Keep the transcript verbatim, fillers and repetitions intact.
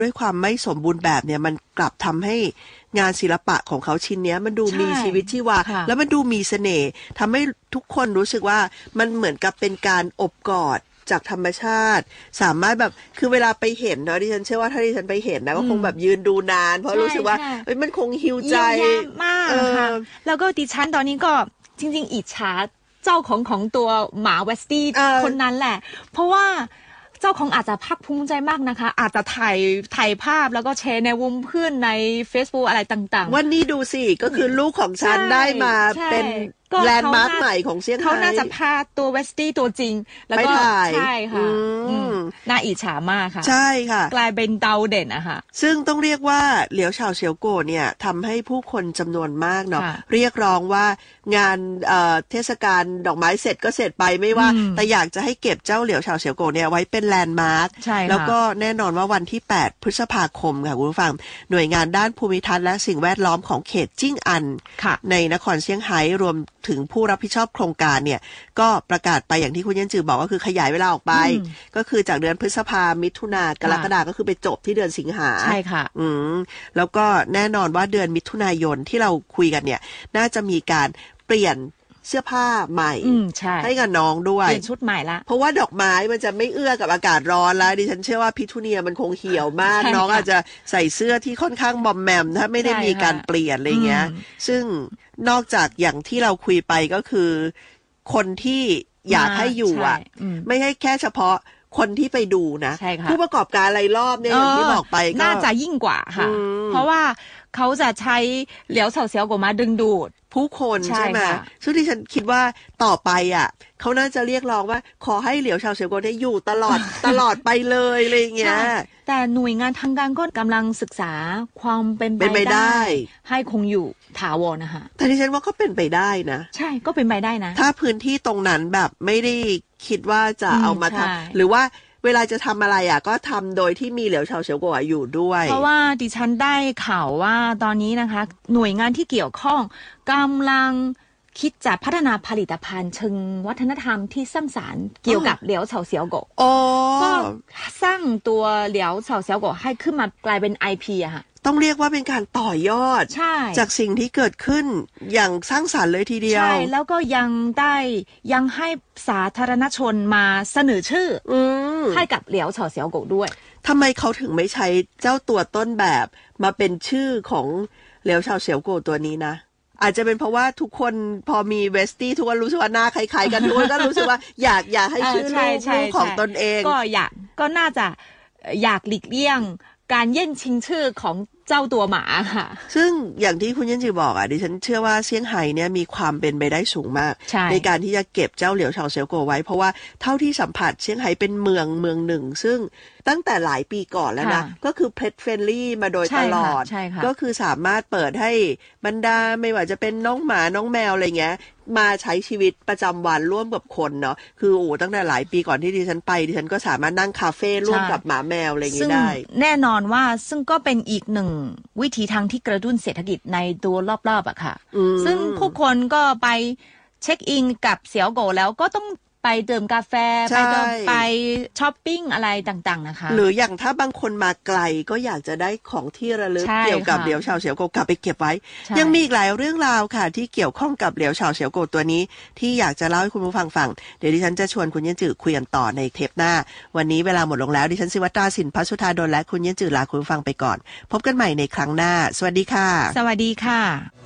ด้วยความไม่สมบูรณ์แบบเนี่ยมันกลับทำให้งานศิลปะของเขาชิ้นนี้มันดูมีชีวิตชีวาแล้วมันดูมีเสน่ห์ทำให้ทุกคนรู้สึกว่ามันเหมือนกับเป็นการอบกอดจากธรรมชาติสามารถแบบคือเวลาไปเห็นเนาะดิฉันเชื่อว่าถ้าดิฉันไปเห็นนะก็คงแบบยืนดูนานเพราะรู้สึกว่าเอ้ยมันคงฮิวใจมากค่ะแล้วก็ดิฉันตอนนี้ก็จริงๆอิจฉาเจ้าของของตัวหมาเวสตี้คนนั้นแหละเพราะว่าเจ้าของอาจจะภาคภูมิใจมากนะคะอาจจะถ่ายถ่ายภาพแล้วก็แชร์ในวงเพื่อนใน Facebook อะไรต่างๆวันนี้ดูสิก็คือลูกของฉันได้มาเป็นแลนด์มาร์คใหม่ของเซี่ยงไฮ้เขาน่าจะพาตัวเวสตี้ตัวจริงแล้วก็ใช่ค่ะน่าอิจฉามากค่ะใช่ค่ะกลายเป็นดาวเด่นอะค่ะซึ่งต้องเรียกว่าเหลียวเฉาเฉียวโกเนี่ยทำให้ผู้คนจำนวนมากเนาะเรียกร้องว่างานเทศกาลดอกไม้เสร็จก็เสร็จไปไม่ว่าแต่อยากจะให้เก็บเจ้าเหลียวเฉาเฉียวโกเนี่ยไว้เป็นแลนด์มาร์คแล้วก็แน่นอนว่าวันที่แปดพฤษภาคมค่ะคุณผู้ฟังหน่วยงานด้านภูมิทัศน์และสิ่งแวดล้อมของเขตจิ้งอันในนครเซี่ยงไฮ้รวมถึงผู้รับผิดชอบโครงการเนี่ยก็ประกาศไปอย่างที่คุณยันจือบอกก็คือขยายเวลาออกไปก็คือจากเดือนพฤษภามิถุนากรกฎาก็คือไปจบที่เดือนสิงหาใช่ค่ะอืมแล้วก็แน่นอนว่าเดือนมิถุนายนที่เราคุยกันเนี่ยน่าจะมีการเปลี่ยนเสื้อผ้าใหม่ใ, ให้กับน้องด้วยเปลี่ยนชุดใหม่ละเพราะว่าดอกไม้มันจะไม่เอื้อกับอากาศร้อนแล้วดิฉันเชื่อว่าพิทูเนียมันคงเหี่ยวมากน้องอาจจะใส่เสื้อที่ค่อนข้างบอมแมมถ้าไม่ได้มีการเปลี่ยนอะไรเงี้ยซึ่งนอกจากอย่างที่เราคุยไปก็คือคนที่อยากให้อยู่อ่ะไม่ใช่แค่เฉพาะคนที่ไปดูนะผู้ประกอบการรายรอบเนี่ยอย่างที่บอกไปก็น่าจะยิ่งกว่าค่ะเพราะว่าเขาจะใช้เหลียวเฉาเฉียวโกมาดึงดูดผู้คนใช่ไหมซึ่งที่ฉันคิดว่าต่อไปอ่ะเขาน่าจะเรียกร้องว่าขอให้เหลียวเฉาเฉียวโกได้อยู่ตลอดตลอดไปเลยอะไรอย่างเงี้ยแต่หน่วยงานทางการก็กำลังศึกษาความเป็นไปได้ให้คงอยู่ถาวรนะคะแต่ที่ฉันว่าก็เป็นไปได้นะใช่ก็เป็นไปได้นะถ้าพื้นที่ตรงนั้นแบบไม่ได้คิดว่าจะเอามาทำหรือว่าเวลาจะทำอะไรอ่ะก็ทำโดยที่มีเหลียวเฉาเฉียวโกะอยู่ด้วยเพราะว่าดิฉันได้ข่าวว่าตอนนี้นะคะหน่วยงานที่เกี่ยวข้องกำลังคิดจะพัฒนาผลิตภัณฑ์เชิงวัฒนธรรมที่สร้างสรรค์เกี่ยวกับเหลียวเฉาเฉียวโกะก็สร้างตัวเหลียวเฉาเฉียวโกะให้ขึ้นมากลายเป็น ไอ พี อะค่ะต้องเรียกว่าเป็นการต่อยอดจากสิ่งที่เกิดขึ้นอย่างสร้างสรรค์เลยทีเดียวใช่แล้วก็ยังได้ยังให้สาธารณชนมาเสนอชื่อให้กับเหลียวเฉาเฉียวโกะด้วยทำไมเขาถึงไม่ใช้เจ้าตัวต้นแบบมาเป็นชื่อของเหลียวเฉาเฉียวโกะตัวนี้นะอาจจะเป็นเพราะว่าทุกคนพอมีเวสตี้ทุกคนรู้สึกว่าหน้าคล้ายๆกันทุกคนก็รู้สึกว่าอยากอยากให้ชื่อลูกของตนเองก็อยากก็น่าจะอยากหลีกเลี่ยงการแย่งชิงชื่อของเจ้าตัวหมาค่ะซึ่งอย่างที่คุณยันจีบอกอ่ะดิฉันเชื่อว่าเซี่ยงไฮ้เนี่ยมีความเป็นไปได้สูงมากใ, ในการที่จะเก็บเจ้าเหลียวเฉาเฉียวโกะไว้เพราะว่าเท่าที่สัมผัสเซี่ยงไฮ้เป็นเมืองเมืองหนึ่งซึ่งตั้งแต่หลายปีก่อนแล้วนะก็คือเพลทเฟรนลี่มาโดยตลอดก็คือสามารถเปิดให้บรรดาไม่ว่าจะเป็นน้องหมาน้องแมวอะไรเงี้ยมาใช้ชีวิตประจำวันร่วมกับคนเนาะคือโอ้ตั้งแต่หลายปีก่อนที่ดิฉันไปดิฉันก็สามารถนั่งคาเฟ่ร่วมกับหมาแมวอะไรอย่างงี้ได้แน่นอนว่าซึ่งก็เป็นอีกหนึ่งวิธีทางที่กระตุ้นเศรษฐกิจในตัวรอบๆอะค่ะซึ่งผู้คนก็ไปเช็คอินกับเสี่ยวโกะแล้วก็ต้องไปดื่มกาแฟไปเดินไปช้อปปิ้งอะไรต่างๆนะคะหรืออย่างถ้าบางคนมาไกลก็อยากจะได้ของที่ระลึกเกี่ยวกับเหลียวเฉาเฉียวโกะกลับไปเก็บไว้ยังมีอีกหลายเรื่องราวค่ะที่เกี่ยวข้องกับเหลียวเฉาเฉียวโกะตัวนี้ที่อยากจะเล่าให้คุณผู้ฟังฟังเดี๋ยวดิฉันจะชวนคุณยันจือคุยกันต่อในเทปหน้าวันนี้เวลาหมดลงแล้วดิฉันศิวัตราสินพัชุธาดลและคุณยันจือลาคุณผู้ฟังไปก่อนพบกันใหม่ในครั้งหน้าสวัสดีค่ะสวัสดีค่ะ